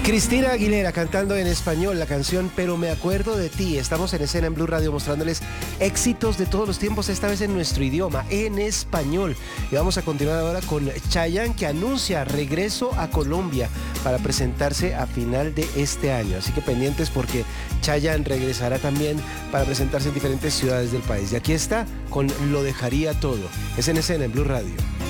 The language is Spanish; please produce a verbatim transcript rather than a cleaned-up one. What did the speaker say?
Cristina Aguilera cantando en español la canción Pero me acuerdo de ti. Estamos en escena en Blue Radio mostrándoles éxitos de todos los tiempos, esta vez en nuestro idioma, en español. Y vamos a continuar ahora con Chayanne, que anuncia regreso a Colombia para presentarse a final de este año. Así que pendientes, porque Chayanne regresará también para presentarse en diferentes ciudades del país. Y aquí está con Lo dejaría todo. Es en escena en Blue Radio.